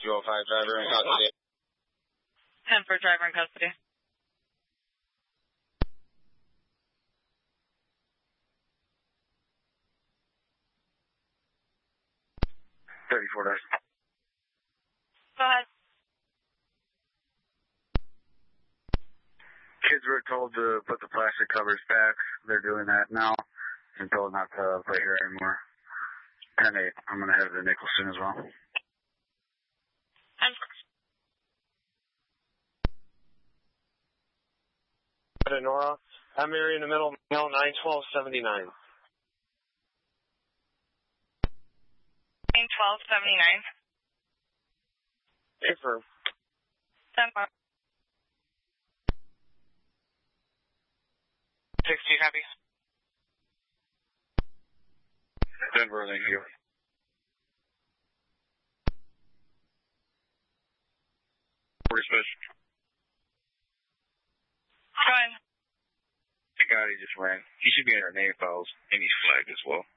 205 driver in custody. 10 for driver in custody. $34. Go ahead. Kids were told to put the plastic covers back. They're doing that now. And told not to play here anymore. 10-8. I'm going to head to Nicholson as well. Nora, I'm area in the middle, male 91279. 91279. Affirm. 10 for. 60 copy. Denver, thank you. Special. Go ahead. The guy he just ran. He should be in our name files, and he's flagged as well.